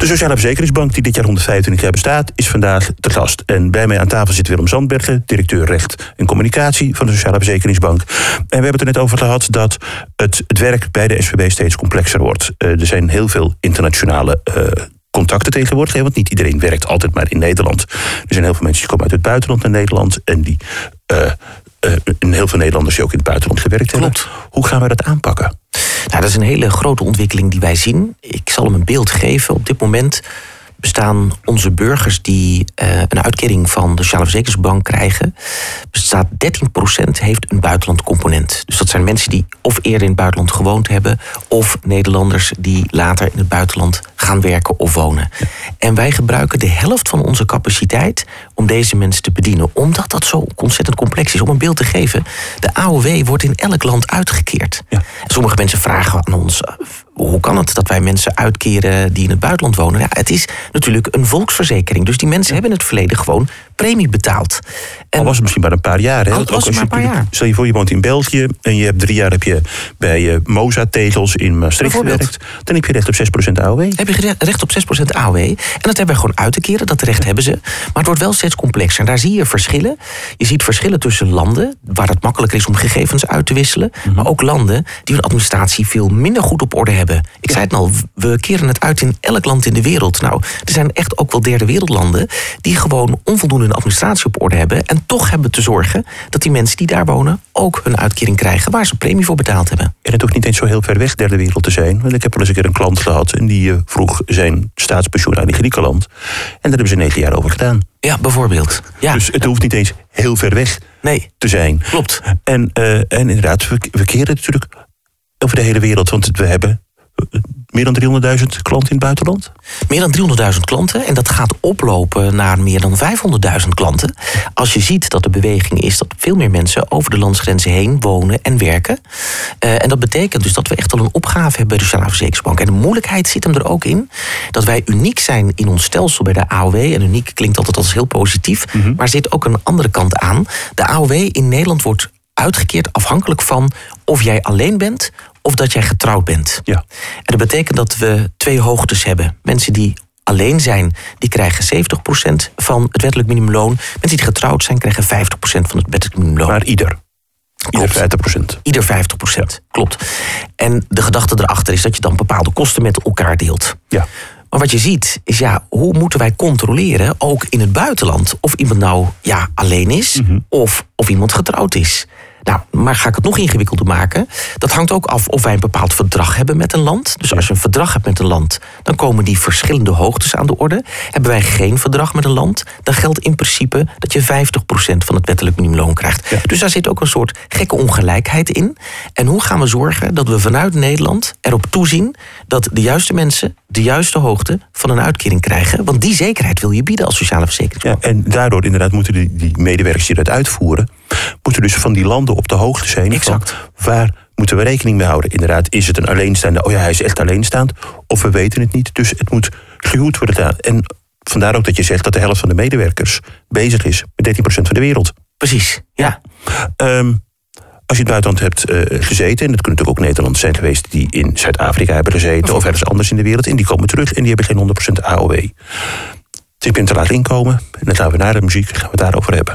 De Sociale Verzekeringsbank, die dit jaar 125 jaar bestaat, is vandaag te gast. En bij mij aan tafel zit Willem Zandbergen, directeur recht en communicatie van de Sociale Verzekeringsbank. En we hebben het er net over gehad dat het werk bij de SVB steeds complexer wordt. Er zijn heel veel internationale contacten tegenwoordig, want niet iedereen werkt altijd maar in Nederland. Er zijn heel veel mensen die komen uit het buitenland naar Nederland en die heel veel Nederlanders die ook in het buitenland gewerkt hebben. Klopt. Hoe gaan we dat aanpakken? Nou, dat is een hele grote ontwikkeling die wij zien. Ik zal hem een beeld geven. Op dit moment bestaan onze burgers die een uitkering van de Sociale Verzekeringsbank krijgen, bestaat 13% heeft een buitenlandcomponent. Dus dat zijn mensen die of eerder in het buitenland gewoond hebben, of Nederlanders die later in het buitenland gaan werken of wonen. Ja. En wij gebruiken de helft van onze capaciteit om deze mensen te bedienen, omdat dat zo ontzettend complex is. Om een beeld te geven, de AOW wordt in elk land uitgekeerd. Ja. Sommige mensen vragen aan ons, hoe kan het dat wij mensen uitkeren die in het buitenland wonen? Ja, het is natuurlijk een volksverzekering. Dus die mensen hebben in het verleden gewoon premie betaald. En al was het misschien maar een paar jaar. Hè? Al was het maar een paar jaar. Stel je voor, je woont in België en je hebt 3 jaar bij Moza-tegels in Maastricht gewerkt. Dan heb je recht op 6% AOW. Heb je recht op 6% AOW. En dat hebben we gewoon uit te keren. Dat recht hebben ze. Maar het wordt wel steeds complexer. En daar zie je verschillen. Je ziet verschillen tussen landen waar het makkelijker is om gegevens uit te wisselen. Maar ook landen die hun administratie veel minder goed op orde hebben. Ik zei het al, we keren het uit in elk land in de wereld. Nou, er zijn echt ook wel derde wereldlanden die gewoon onvoldoende hun administratie op orde hebben en toch hebben te zorgen dat die mensen die daar wonen ook hun uitkering krijgen waar ze premie voor betaald hebben. En het hoeft niet eens zo heel ver weg derde wereld te zijn. Want ik heb wel eens een keer een klant gehad en die vroeg zijn staatspensioen aan in Griekenland. En daar hebben ze 9 jaar over gedaan. Ja, bijvoorbeeld. Ja. Dus het hoeft niet eens heel ver weg te zijn. Klopt. En inderdaad, we keren natuurlijk over de hele wereld, want we hebben meer dan 300.000 klanten in het buitenland? Meer dan 300.000 klanten. En dat gaat oplopen naar meer dan 500.000 klanten. Als je ziet dat de beweging is dat veel meer mensen over de landsgrenzen heen wonen en werken. En dat betekent dus dat we echt wel een opgave hebben bij de Sociale Verzekeringsbank. En de moeilijkheid zit hem er ook in dat wij uniek zijn in ons stelsel bij de AOW. En uniek klinkt altijd als heel positief. Maar er zit ook een andere kant aan. De AOW in Nederland wordt uitgekeerd afhankelijk van of jij alleen bent of dat jij getrouwd bent. Ja. En dat betekent dat we 2 hoogtes hebben. Mensen die alleen zijn, die krijgen 70% van het wettelijk minimumloon. Mensen die getrouwd zijn, krijgen 50% van het wettelijk minimumloon. Maar ieder 50%. Ieder 50%, ja. Klopt. En de gedachte erachter is dat je dan bepaalde kosten met elkaar deelt. Ja. Maar wat je ziet is, hoe moeten wij controleren, ook in het buitenland, of iemand nou alleen is of iemand getrouwd is. Nou, maar ga ik het nog ingewikkelder maken? Dat hangt ook af of wij een bepaald verdrag hebben met een land. Dus als je een verdrag hebt met een land, dan komen die verschillende hoogtes aan de orde. Hebben wij geen verdrag met een land, dan geldt in principe dat je 50% van het wettelijk minimumloon krijgt. Ja. Dus daar zit ook een soort gekke ongelijkheid in. En hoe gaan we zorgen dat we vanuit Nederland erop toezien dat de juiste mensen de juiste hoogte van een uitkering krijgen? Want die zekerheid wil je bieden als sociale verzekeringsbank. Ja, en daardoor inderdaad moeten die medewerkers die dat uitvoeren, moeten dus van die landen op de hoogte zijn. Exact. Waar moeten we rekening mee houden? Inderdaad, is het een alleenstaande? Hij is echt alleenstaand. Of we weten het niet. Dus het moet gehuwd worden. En vandaar ook dat je zegt dat de helft van de medewerkers bezig is met 13% van de wereld. Precies, ja. Als je in het buitenland hebt gezeten, en dat kunnen natuurlijk ook Nederlanders zijn geweest die in Zuid-Afrika hebben gezeten of ergens anders in de wereld, en die komen terug en die hebben geen 100% AOW. Dus ik ben te laat inkomen en dan gaan we naar de muziek, gaan we het daarover hebben.